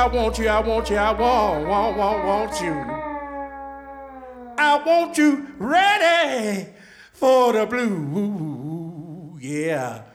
I want you, I want you, I want you. I want you ready for the blue, yeah.